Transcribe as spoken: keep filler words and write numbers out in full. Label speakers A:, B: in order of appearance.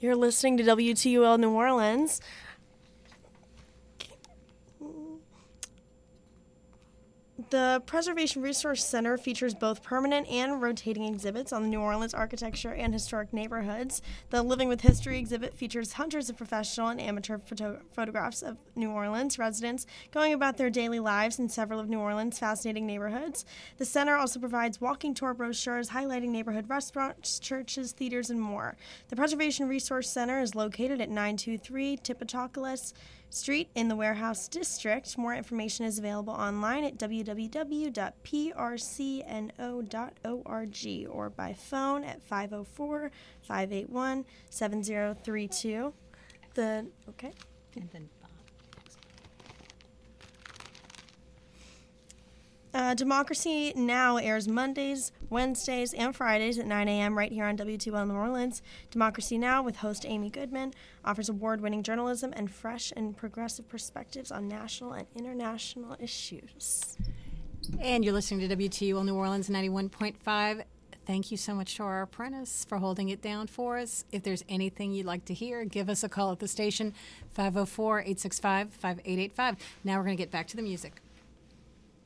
A: You're listening to W T U L New Orleans. The Preservation Resource Center features both permanent and rotating exhibits on the New Orleans architecture and historic neighborhoods. The Living with History exhibit features hundreds of professional and amateur photo- photographs of New Orleans residents going about their daily lives in several of New Orleans' fascinating neighborhoods. The center also provides walking tour brochures highlighting neighborhood restaurants, churches, theaters, and more. The Preservation Resource Center is located at nine two three Tippatocalis Street in the Warehouse District. More information is available online at w w w dot p r c n o dot org or by phone at five oh four, five eight one, seven oh three two. The okay.
B: And then
A: Uh, Democracy Now! Airs Mondays, Wednesdays, and Fridays at nine a.m. right here on W two L New Orleans. Democracy Now! With host Amy Goodman offers award-winning journalism and fresh and progressive perspectives on national and international issues.
B: And you're listening to W T U L New Orleans ninety-one point five. Thank you so much to our apprentice for holding it down for us. If there's anything you'd like to hear, give us a call at the station, five oh four, eight six five, five eight eight five. Now we're going to get back to the music.